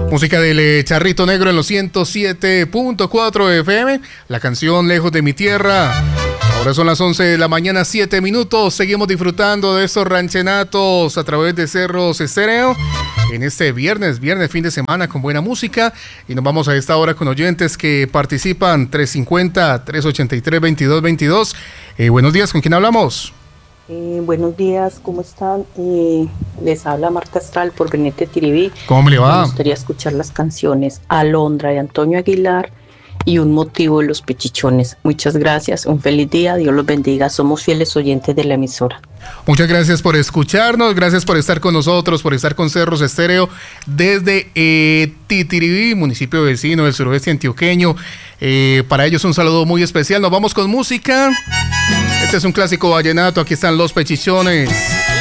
Música del Charrito Negro en los 107.4 FM. La canción Lejos de mi tierra. Ahora son las 11 de la mañana, 7 minutos. Seguimos disfrutando de estos ranchenatos a través de Cerros Estéreo. En este viernes, fin de semana con buena música. Y nos vamos a esta hora con oyentes que participan. 350-383-2222. Buenos días, ¿con quién hablamos? Buenos días, ¿cómo están? Les habla Marta Astral por Benete Tiribí. ¿Cómo le va? Me gustaría escuchar las canciones Alondra de Antonio Aguilar y Un motivo de los Pechichones. Muchas gracias, un feliz día, Dios los bendiga. Somos fieles oyentes de la emisora. Muchas gracias por escucharnos, gracias por estar con nosotros, por estar con Cerros Estéreo desde Titiribí, municipio vecino del suroeste antioqueño. Para ellos un saludo muy especial. Nos vamos con música. Este es un clásico vallenato. Aquí están Los Pechichones.